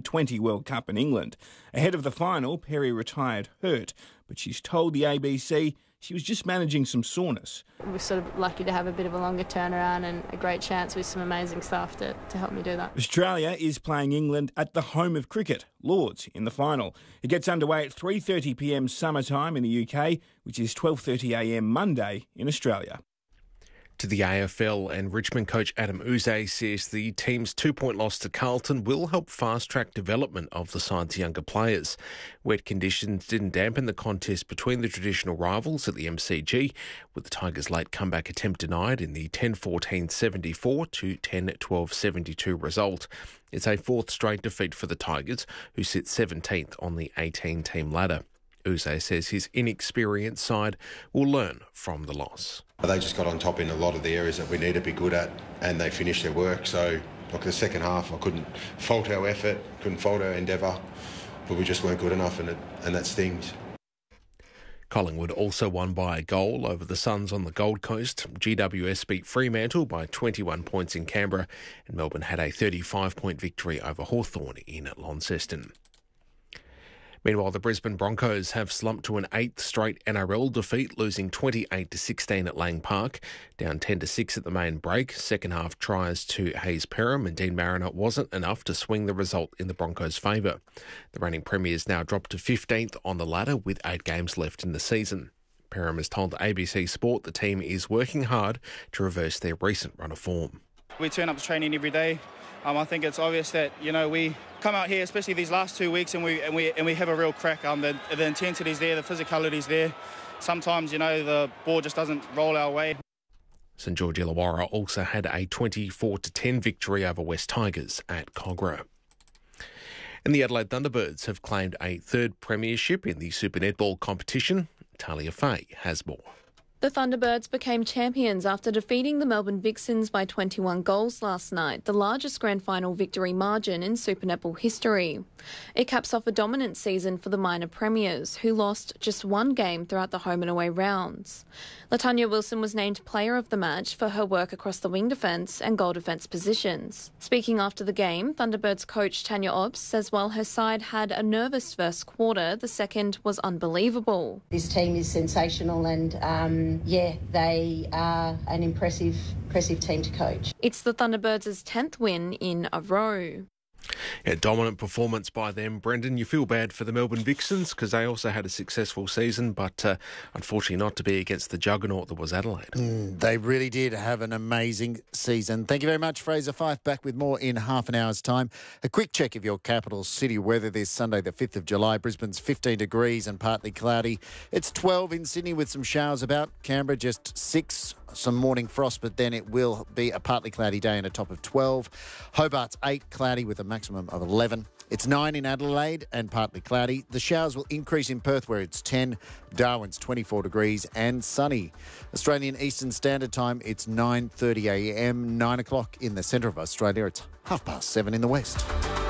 T20 World Cup in England. Ahead of the final, Perry retired hurt, but she's told the ABC she was just managing some soreness. We're sort of lucky to have a bit of a longer turnaround and a great chance with some amazing staff to help me do that. Australia is playing England at the home of cricket, Lords, in the final. It gets underway at 3:30pm summertime in the UK, which is 12:30am Monday in Australia. To the AFL, and Richmond coach Adam Uze says the team's 2-point loss to Carlton will help fast-track development of the side's younger players. Wet conditions didn't dampen the contest between the traditional rivals at the MCG, with the Tigers' late comeback attempt denied in the 10-14-74 to 10-12-72 result. It's a fourth straight defeat for the Tigers, who sit 17th on the 18-team ladder. Uze says his inexperienced side will learn from the loss. They just got on top in a lot of the areas that we need to be good at, and they finished their work. So, look, the second half, I couldn't fault our effort, couldn't fault our endeavour, but we just weren't good enough, and that stings. Collingwood also won by a goal over the Suns on the Gold Coast. GWS beat Fremantle by 21 points in Canberra, and Melbourne had a 35-point victory over Hawthorn in Launceston. Meanwhile, the Brisbane Broncos have slumped to an 8th straight NRL defeat, losing 28-16 at Lang Park, down 10-6 at the main break. Second half tries to Hayes Perham and Dean Mariner wasn't enough to swing the result in the Broncos' favour. The reigning premiers now dropped to 15th on the ladder with 8 games left in the season. Perham has told ABC Sport the team is working hard to reverse their recent run of form. We turn up to training every day. I think it's obvious that, we come out here, especially these last 2 weeks, and we have a real crack. The intensity's there, the physicality's there. Sometimes, the ball just doesn't roll our way. St George Illawarra also had a 24-10 victory over West Tigers at Kogarah. And the Adelaide Thunderbirds have claimed a third premiership in the Super Netball competition. Talia Fay has more. The Thunderbirds became champions after defeating the Melbourne Vixens by 21 goals last night, the largest grand final victory margin in Super Netball history. It caps off a dominant season for the minor premiers, who lost just one game throughout the home and away rounds. Latanya Wilson was named player of the match for her work across the wing defence and goal defence positions. Speaking after the game, Thunderbirds coach Tanya Obbs says while her side had a nervous first quarter, the second was unbelievable. This team is sensational and they are an impressive team to coach. It's the Thunderbirds' 10th win in a row. A dominant performance by them. Brendan, you feel bad for the Melbourne Vixens because they also had a successful season, but unfortunately not to be against the juggernaut that was Adelaide. They really did have an amazing season. Thank you very much, Fraser Fife. Back with more in half an hour's time. A quick check of your capital city weather this Sunday, the 5th of July. Brisbane's 15 degrees and partly cloudy. It's 12 in Sydney with some showers about. Canberra just 6. Some morning frost, but then it will be a partly cloudy day and a top of 12. Hobart's 8, cloudy with a maximum of 11. It's 9 in Adelaide and partly cloudy. The showers will increase in Perth where it's 10. Darwin's 24 degrees and sunny. Australian Eastern Standard Time, it's 9:30am, 9 o'clock in the centre of Australia. It's 7:30 in the west.